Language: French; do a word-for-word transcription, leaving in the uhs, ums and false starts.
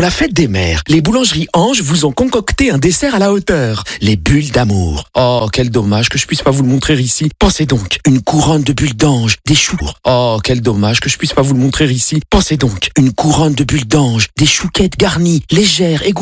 la fête des mères, les boulangeries Ange vous ont concocté un dessert à la hauteur. Les bulles d'amour. Oh, quel dommage que je puisse pas vous le montrer ici. Pensez donc, une couronne de bulles d'ange, des choux. Oh, quel dommage que je puisse pas vous le montrer ici. Pensez donc, une couronne de bulles d'ange, des chouquettes garnies, légères et gourmandes.